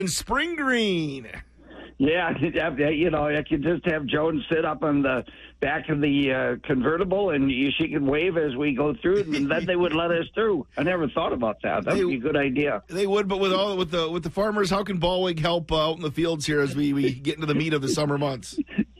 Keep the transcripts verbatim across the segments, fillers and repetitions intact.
Spring Green. Yeah, you know, I could just have Joan sit up on the back of the uh, convertible, and you, she could wave as we go through, and then they would let us through. I never thought about that. That would be a good idea. They would, but with all with the with the farmers, how can Ballweg help uh, out in the fields here as we, we get into the meat of the summer months?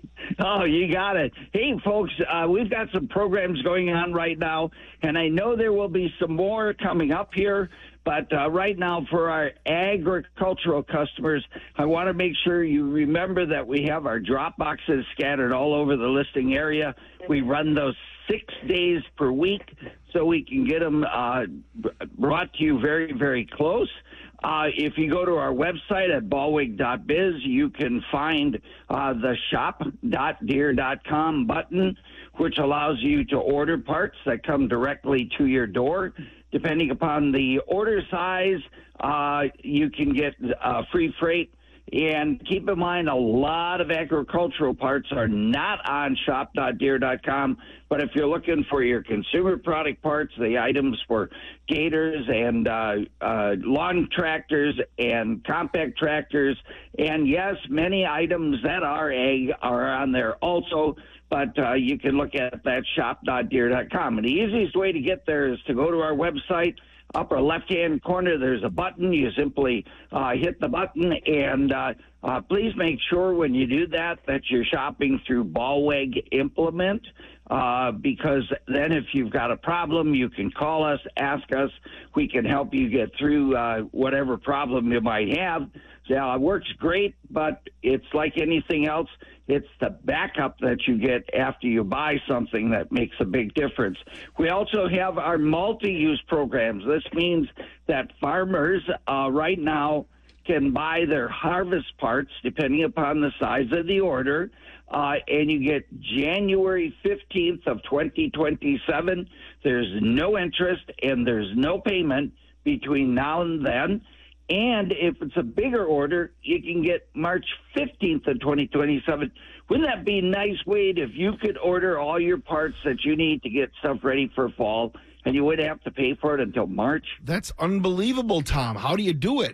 Oh, you got it. Hey, folks, uh, we've got some programs going on right now, and I know there will be some more coming up here. But uh, right now, for our agricultural customers, I want to make sure you remember that we have our drop boxes scattered all over the listing area. We run those six days per week so we can get them uh, brought to you very, very close. Uh, if you go to our website at ballweg dot biz, you can find uh, the shop dot deere dot com button, which allows you to order parts that come directly to your door. Depending upon the order size, uh, you can get uh, free freight. And keep in mind, a lot of agricultural parts are not on shop dot deere dot com. But if you're looking for your consumer product parts, the items for gators and uh, uh, lawn tractors and compact tractors, and yes, many items that are ag are on there also. But uh, you can look at that shop dot deere dot com. And the easiest way to get there is to go to our website. Upper left-hand corner, there's a button. You simply uh, hit the button, and uh, uh, please make sure when you do that that you're shopping through Ballweg Implement, uh, because then if you've got a problem, you can call us, ask us. We can help you get through uh, whatever problem you might have. So it works great, but it's like anything else. It's the backup that you get after you buy something that makes a big difference. We also have our multi-use programs. This means that farmers uh, right now can buy their harvest parts depending upon the size of the order, uh, and you get January fifteenth of twenty twenty-seven. There's no interest and there's no payment between now and then. And if it's a bigger order, you can get March fifteenth of twenty twenty-seven. Wouldn't that be a nice, Wade, if you could order all your parts that you need to get stuff ready for fall, and you wouldn't have to pay for it until March? That's unbelievable, Tom. How do you do it?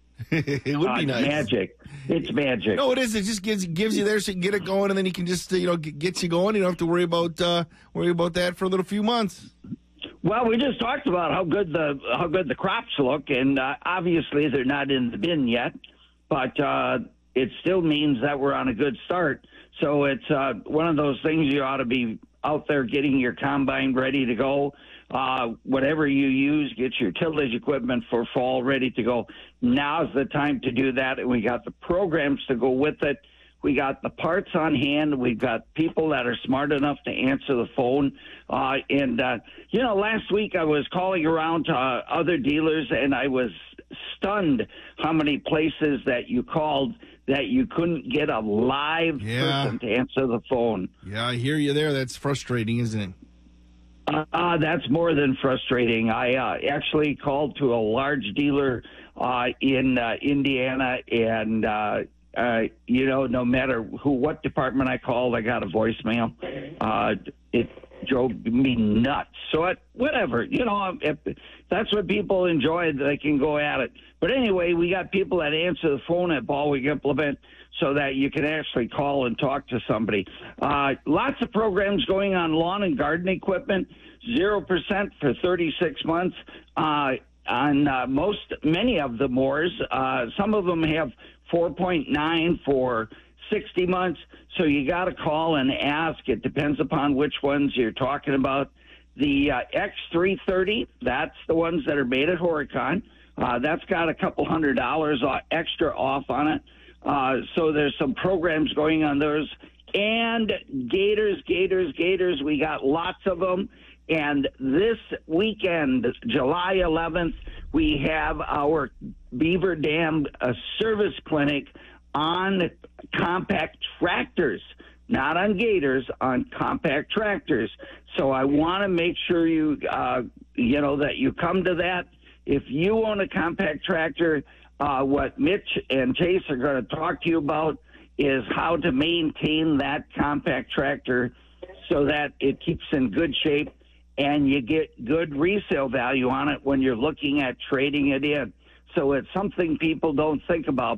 It would uh, be nice. Magic. It's magic. No, it is. It just gives gives you there so you can get it going, and then you can just, you know, get you going. You don't have to worry about uh, worry about that for a little few months. Well, we just talked about how good the how good the crops look, and uh, obviously they're not in the bin yet, but uh, it still means that we're on a good start. So it's uh, one of those things you ought to be out there getting your combine ready to go. Uh, whatever you use, get your tillage equipment for fall ready to go. Now's the time to do that, and we got the programs to go with it. We got the parts on hand. We've got people that are smart enough to answer the phone. Uh, and, uh, you know, last week I was calling around to uh, other dealers, and I was stunned how many places that you called that you couldn't get a live yeah. person to answer the phone. Yeah, I hear you there. That's frustrating, isn't it? Uh, uh, that's more than frustrating. I uh, actually called to a large dealer uh, in uh, Indiana, and uh, uh, you know, no matter who, what department I called, I got a voicemail. Uh, it drove me nuts. So it, whatever, you know, if that's what people enjoy, they can go at it. But anyway, we got people that answer the phone at Ballweg Implement so that you can actually call and talk to somebody. Uh, lots of programs going on lawn and garden equipment, zero percent for thirty-six months. Uh, on uh, most, many of the mowers, uh, some of them have four point nine for sixty months. So you got to call and ask. It depends upon which ones you're talking about. The uh, X three thirty, that's the ones that are made at Horicon. Uh, that's got a couple hundred dollars extra off on it. Uh, so there's some programs going on those. And gators, gators, gators, we got lots of them. And this weekend, July eleventh, we have our Beaver Dam uh, service clinic on compact tractors, not on gators, on compact tractors. So I want to make sure you, uh, you know, that you come to that. If you own a compact tractor, uh, what Mitch and Chase are going to talk to you about is how to maintain that compact tractor so that it keeps in good shape and you get good resale value on it when you're looking at trading it in. So it's something people don't think about.